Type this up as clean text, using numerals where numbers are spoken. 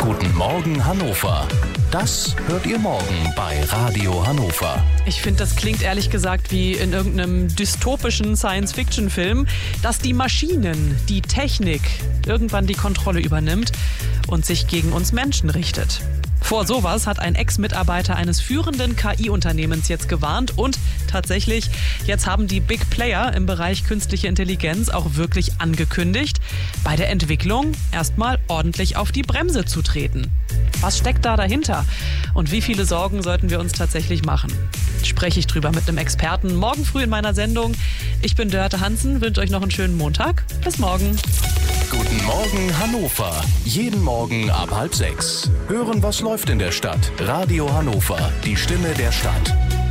Guten Morgen Hannover. Das hört ihr morgen bei Radio Hannover. Ich finde, das klingt ehrlich gesagt wie in irgendeinem dystopischen Science-Fiction-Film, dass die Maschinen, die Technik irgendwann die Kontrolle übernimmt und sich gegen uns Menschen richtet. Vor sowas hat ein Ex-Mitarbeiter eines führenden KI-Unternehmens jetzt gewarnt und tatsächlich, jetzt haben die Big Player im Bereich künstliche Intelligenz auch wirklich angekündigt, bei der Entwicklung erstmal ordentlich auf die Bremse zu treten. Was steckt da dahinter? Und wie viele Sorgen sollten wir uns tatsächlich machen? Spreche ich drüber mit einem Experten morgen früh in meiner Sendung. Ich bin Dörte Hansen, wünsche euch noch einen schönen Montag. Bis morgen. Guten Morgen Hannover. Jeden Morgen ab 5:30. Hören, was läuft in der Stadt. Radio Hannover, die Stimme der Stadt.